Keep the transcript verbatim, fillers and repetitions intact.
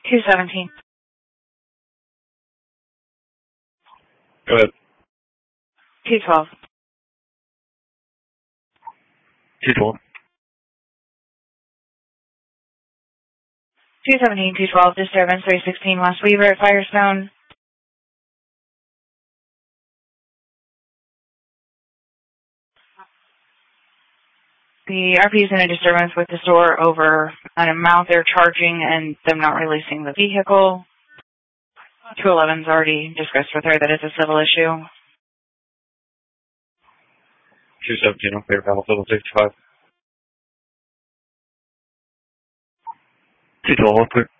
two seventeen. Go ahead. two twelve. two twelve. two seventeen, two twelve, disturbance three sixteen West Weaver at Firestone. The R P is in a disturbance with the store over an amount they're charging and them not releasing the vehicle. two eleven's already discussed with her that it's a civil issue. two seventeen on clear, Battlefield sixty-five. two twelve, clear.